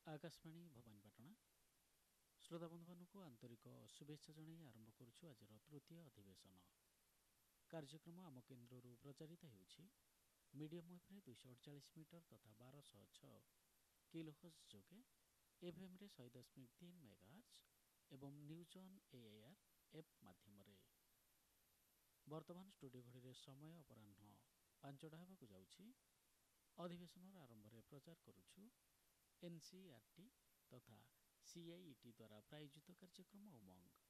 ଆକାଶବାଣୀ ଭବାନୀପାଟଣା ଶ୍ରୋତା ବନ୍ଧୁମାନଙ୍କୁ ଆନ୍ତରିକ ଶୁଭେଚ୍ଛା ଜଣାଇ ଆରମ୍ଭ କରୁଛୁ ଆଜିର ତୃତୀୟ ଅଧିବେଶନ କାର୍ଯ୍ୟକ୍ରମ ଆମ କେନ୍ଦ୍ରରୁ ପ୍ରଚାରିତ ହେଉଛି ମିଡ଼ିୟମ୍ ୱେଭ୍ରେ 248 ମିଟର ତଥା 1206 କିଲୋହର୍ଟ୍ଜ ଯୋଗେ ଏଫ୍ଏମ୍ରେ 100.3 ମେଗାହର୍ଟ୍ଜ ଏବଂ ନ୍ୟୁଜ୍ ଅନ୍ ଏଆଇଆର୍ ଏପ୍ ମାଧ୍ୟମରେ। ବର୍ତ୍ତମାନ ଷ୍ଟୁଡ଼ିଓ ଘଡ଼ିରେ ସମୟ ଅପରାହ୍ନ 5ଟା ହେବାକୁ ଯାଉଛି। ଅଧିବେଶନର ଆରମ୍ଭରେ ପ୍ରଚାର କରୁଛୁ NCERT ତଥା CIET ଦ୍ୱାରା ପ୍ରାୟୋଜିତ କାର୍ଯ୍ୟକ୍ରମ ଉମଙ୍ଗ।